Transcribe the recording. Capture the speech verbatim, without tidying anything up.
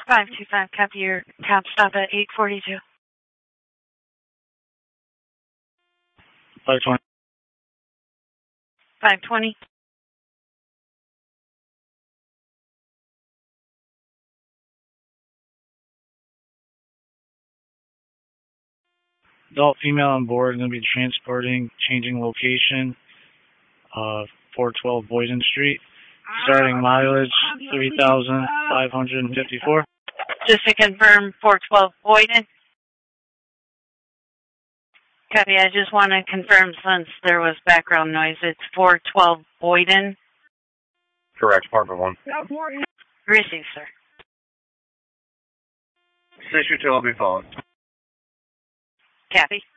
five two five, copy your cop stop at eight forty-two. five twenty. five twenty. Adult female on board, going to be transporting, changing location, uh, four twelve Boyden Street. Starting mileage, three thousand five hundred fifty-four. Just to confirm, four twelve Boyden. Copy, I just want to confirm since there was background noise, it's four twelve Boyden. Correct, apartment one. Received, sir. six two two, I'll be following. Copy.